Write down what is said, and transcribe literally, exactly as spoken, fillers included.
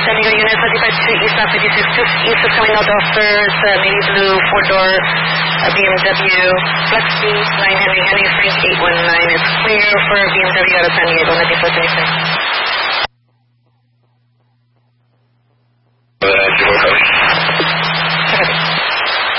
San Diego unit twenty-five two East off fifty-six East is coming out officers, uh, navy blue, four-door uh, B M W, Flex B, line Henry Henry Frank eight one nine. It's clear for B M W out of San Diego, ninety-four twenty-six.